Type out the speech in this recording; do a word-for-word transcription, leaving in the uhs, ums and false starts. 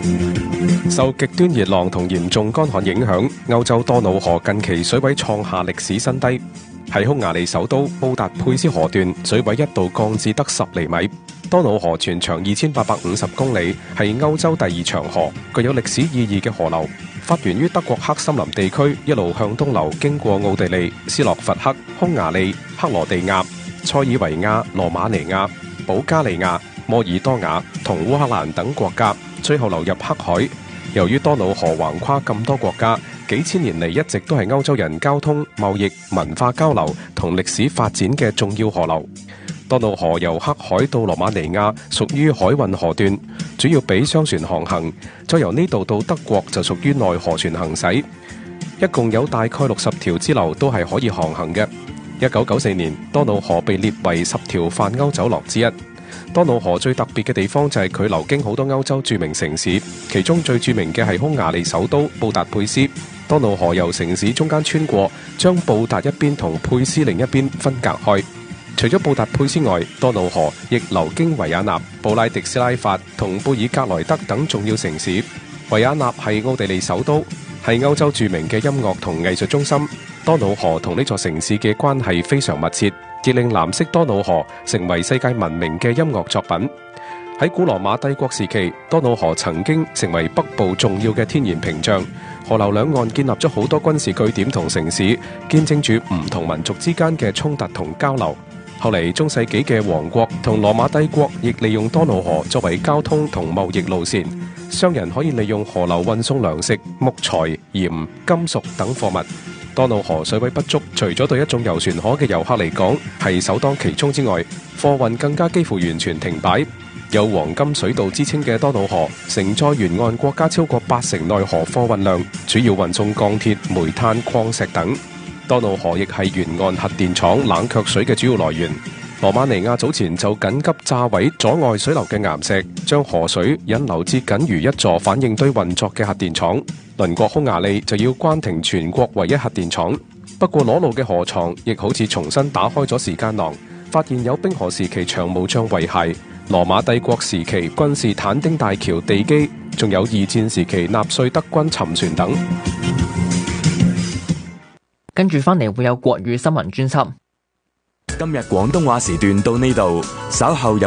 受極端熱浪同嚴重乾旱影響，歐洲多瑙河近期水位創下歷史新低。喺匈牙利首都布達佩斯河段，水位一度降至得十厘米。多瑙河全長二千八百五十公里，係歐洲第二長河，具有歷史意義嘅河流。發源於德國黑森林地區，一路向東流，經過奧地利、斯洛伐克、匈牙利、克羅地亞、塞爾維亞、羅馬尼亞、保加利亞、摩爾多瓦同烏克蘭等國家，最後流入黑海。由於多瑙河橫跨咁多國家，幾千年嚟一直都係歐洲人交通、貿易、文化交流同歷史發展嘅重要河流。多瑙河由黑海到羅馬尼亞屬於海運河段，主要俾商船航行；再由呢度到德國就屬於內河船行駛。一共有大概六十條支流都係可以航行嘅。一九九四年，多瑙河被列為十條泛歐走廊之一。多瑙河最特別嘅地方就係佢流經好多歐洲著名城市，其中最著名嘅係匈牙利首都布達佩斯。多瑙河由城市中間穿過，將布達一邊同佩斯另一邊分隔開。除咗布達佩斯外，多瑙河亦流經維也納、布拉迪斯拉法同貝爾格萊德等重要城市。維也納係奧地利首都，係歐洲著名嘅音樂同藝術中心。多瑙河同呢座城市嘅關係非常密切，亦令藍色多瑙河成為世界聞名嘅音樂作品。喺古羅馬帝國時期，多瑙河曾經成為北部重要嘅天然屏障，河流兩岸建立咗好多軍事據點同城市，見證住唔同民族之間嘅衝突同交流。後嚟中世紀嘅王國同羅馬帝國亦利用多瑙河作為交通同貿易路線，商人可以利用河流運送糧食、木材、鹽、金屬等貨物。多瑙河水位不足，除咗對一眾遊船河嘅遊客嚟講係首當其衝之外，貨運更加幾乎完全停擺。有黃金水道之稱嘅多瑙河，承載沿岸國家超過八成內河貨運量，主要運送鋼鐵、煤炭、礦石等。多瑙河亦係沿岸核電廠冷卻水嘅主要來源。羅馬尼亞早前就緊急炸毀阻礙水流嘅岩石，將河水引流至僅餘一座反應堆運作嘅核電廠。鄰國匈牙利就要關停全國唯一核電廠。不過裸露嘅河床亦好似重新打開咗時間囊，發現有冰河時期長毛象遺骸、羅馬帝國時期君士坦丁大橋地基，仲有二戰時期納粹德軍沉船等。 跟住翻嚟會有國語新聞專輯。 今日廣東話時段到呢度，稍後有